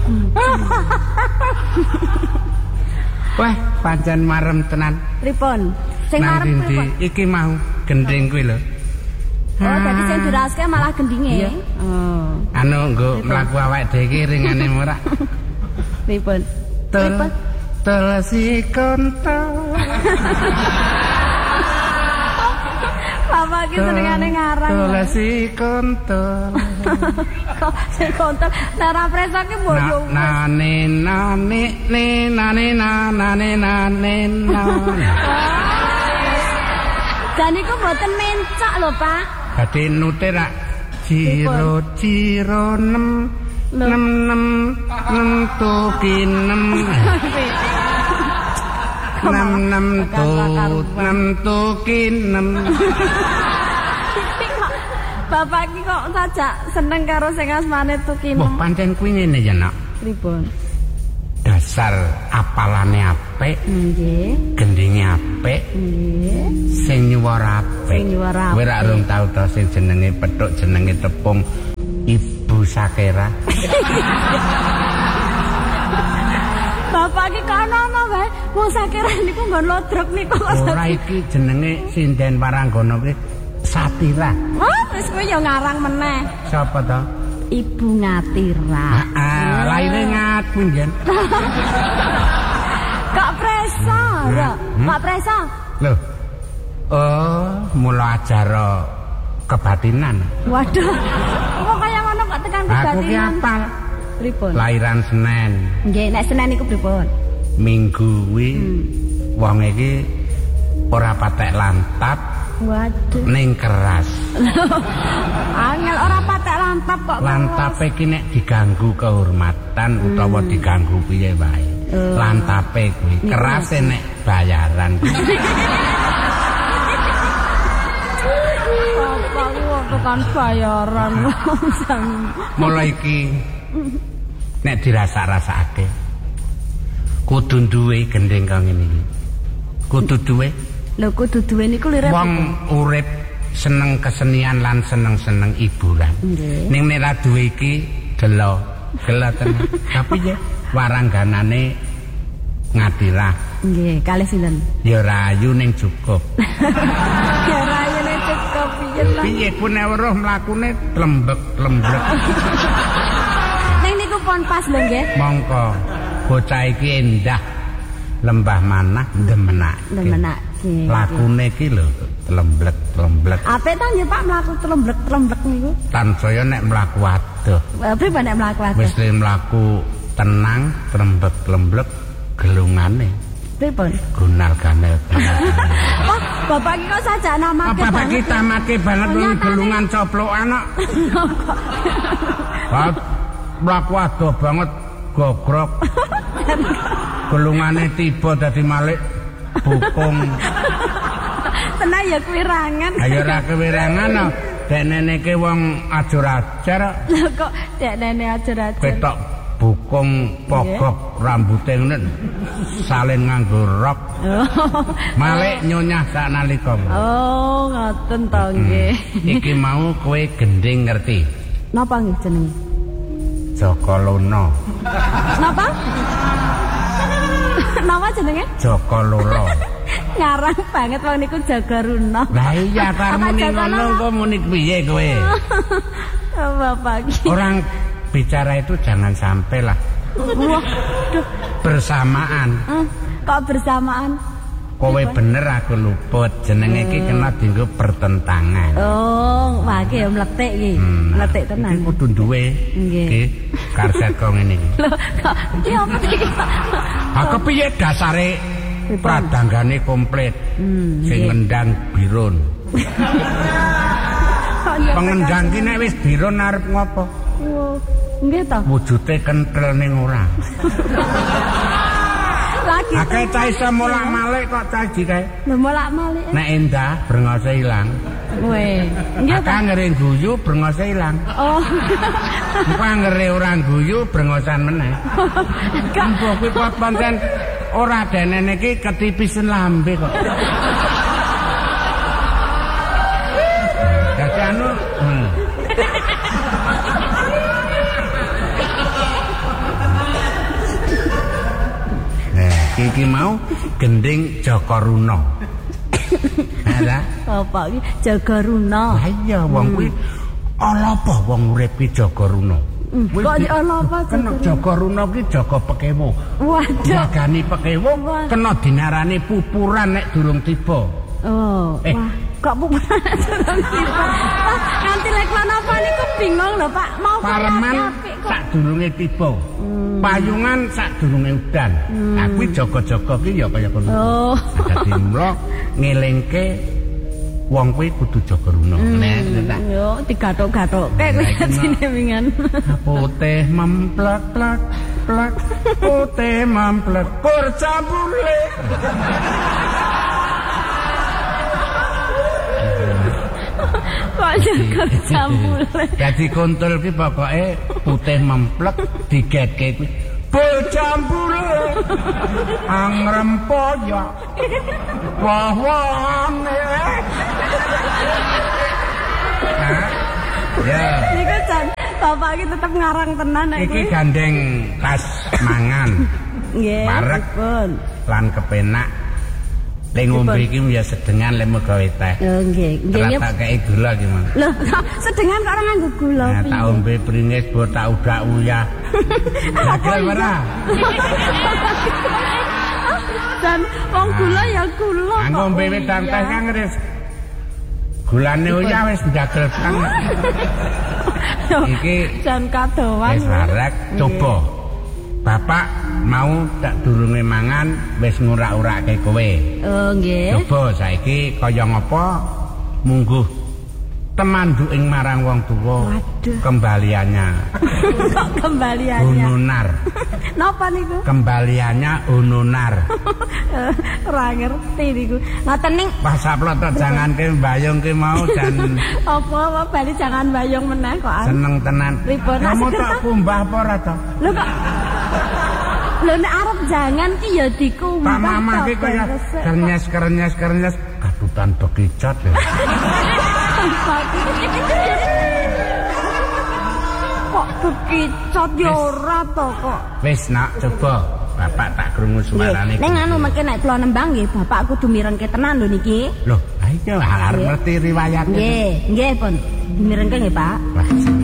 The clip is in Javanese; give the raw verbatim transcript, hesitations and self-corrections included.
Wah, pancen marem tenan. Pripun? Sing marem pripun? Iki mau gending kuwi lho. Oh, dadi sing diraske malah gendinge. Oh. Anu nggo mlaku awake dhewe iki ringane ora. Pripun? Pripun? Tulsi kontol. Bapak iki senengane ngarang. Tulsi kontol. Kok sing kontol ora presoke bodo. Nane nane ne nane nane nane nane. Dan iku mboten mencak lho, Pak. Dadi nute rak ciro ciro nem nem nem nem tukinem. Nem nem tu nem tukinem. Bapak iki kok sajak seneng karo sing asmane tukinem. Wah, pancen kuwi ngene ya, Nak. Pripun? Dasar apalane apik, nggih. Gendinge apik, nggih. Sing nyuwara apik. Sing nyuwara apik. Kowe ra rung tau to sing jenenge pethuk jenenge tepung Ibu Sakera. Bapak iki kono wae. Wong Sakera niku nggon lodrok niku. Ora iki jenenge sinden Waranggana kuwi Satira. Oh, wis kowe ya ngarang meneh. Sapa to? Ibu Ngatira. Heeh, laire ngat kuwi njen. Kak Presa, ya. Kak Presa. Lho. Oh, mula acara kebatinan. Waduh. Kok kaya ngono kok tekan kebatinan. Aku ki apal. Pripun? Lairan Senen. Nggih, nek Senen niku pripun? Minggu kuwi hmm. wong iki ora patek lantap. Waduh. Ning keras. Angel ora patek lantap kok. Lantape iki nek diganggu kehormatan hmm. utawa diganggu piye wae. Uh. Lantape kuwi kerase nek bayaran. Apa kok tekan bayaran. Mulai iki nek dirasa-rasake kudu duwe gendeng kang ngene iki. Kudu duwe. Lho kudu duwe niku lirep. Wong urip seneng kesenian lan seneng-seneng hiburan. Ning nek ra duwe iki gelo, gelo tenan. Tapi ya warangganane Ngatira. Nggih, kalih sinten? Ya rayu ning cukup. Ya rayu ning cukup piye to? Piye ku nek weruh mlakune lembek-lembek. Ning niku pon pas lho nggih. Mongko bocah iki endah lembah manah demenake. Demenake. Lakune iki lho lemblek-lemblek. Apik ta nggih Pak mlaku lemblek-lemblek niku? Tansaya nek mlaku adoh. Pripun nek mlaku adoh? Wis mlaku tenang, lembek-lemblek gelungane. Pripun? Gunal ganel. Oh, Bapak iki kok sajak namake. Apa Bapak iki tamake banget wong gelungan coplokan kok. Wah, mlaku adoh banget gogrok. Gelungane tiba dadi malik bukung. Tenan ya kewirangan. Ayo ora kewirangan no. Dek neneke wong ajur-ajar. Lho kok dek nene ajur-ajar. Ketok bukung pogok rambute ngene salin nganggo rok. Malik nyonyah saknalika. Oh, ngoten to nggih. Iki mau kowe gending ngerti. Napa nggih jenenge? Joko Lono. Napa? Napa jenenge? Joko Lolo. Ngarang banget wong niku Jaga Runo. Lah iya karo muni ngono kok muni piye kowe? Oh, Bapak iki. Orang bicara itu jangan sampai lah. Waduh. Bersamaan. Hmm, kok bersamaan? Kowe bener aku luput. Jenenge iki kena dienggo pertentangan. Oh, wah iki ya mletik iki. Hmm, mletik tenan. Iki kudu duwe. Nggih. Karset kok ngene iki. Lho, kok iki apa iki? Ha kepiye dasare pradanggane komplit. Hmm, sing ngendang birun. Pengendang ki nek wis birun arep ngopo? Oh, nggih to. Wujude kenthel ning ora. Lagi akeh cah iso molak-malik kok cah iki kae. Lho molak-malik. Nek endah brengose ilang. Weh, nggih ta. Anggere guyu brengose ilang. Oh. Engko anggere ora guyu brengosan meneh. Engko kuwi kok pancen ora denene iki ketipisen lambe kok. Dadi anu iki mau gending Jaka Runa. Ala Bapak iki jaga runa. Lah iya wong kuwi ala apa wong urip ki Jaka Runa. Kok ala apa kena Jaka Runa ki jaga pekewo. Waduh. Jagani pekewo kena dinarani pupuran nek durung tiba. Oh, eh. wah, kok pupuran durung tiba. Nanti lek apa niku bingung lho, Pak. Mau pareman sadurunge tiba. Hmm. Payungan sadurunge udan. Hmm. Lah kuwi jaga-jaga ki ya kaya ngono. Oh. Dadi mula ngelingke wong kuwi kudu jaga runa. Nek tak yo digathuk-gathukke kuwi adine wingan. Putih memplek plek plek putih memplek kur campule. Kok jaga campule. Dadi kuntul ki pokoke putih memplek digetke kuwi bol campule angrempoyo wah-wahane. Ya. Niku jan bapak iki tetep ngarang tenan nek iki gandeng tas mangan. Nggih. Parek lan kepenak. Lek ngombe iki ya sedengan lek gawe teh. Oh nggih. Nggih. Tak kei gula iki, Mas. Lho, sedengan kok ora nganggo gula piye? Tak ombe bringis bo tak udak uyah. Gagal ora? Dan wong gula ya gula. Ngombe wedang teh kan ngeris. Gulane uyah wis njagel kan. Iki jan kadowan. Wis arek coba. Bapak mau tak durunge mangan wis ngurak-urake kowe. Oh nggih. Coba saiki kaya ngapa mungguh temanduking marang wong tuwa. Kembaliannya. Kok kembaliannya? Ununar. Napa niku? Kembaliannya ununar. Ora ngerti niku. Ngoten ning pasaplot jangan ke mbayung ke mau jan. Apa apa bali jangan mbayung meneh kok. Seneng tenan. Kamu tak kumbah apa ora to? Lho kok lho nek arep jangan ki ya dikumbah. Pak Mama ki kaya kernyes-kernyes-kernyes kadutan bekicot lho. Kok bekicot ya ora to kok. Wis nak coba bapak tak krungu suarane. Ning anu mengke nek kula nembang nggih bapak kudu mirengke tenan lho niki. Lho, ha iki arep ngerti riwayate. Nggih, nggih pun. Mirengke nggih, Pak.